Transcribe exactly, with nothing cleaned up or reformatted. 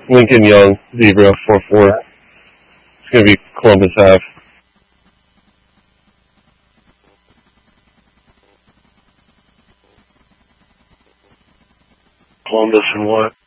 Lincoln Young, Zebra, four four. It's going to be Columbus half. Columbus and what?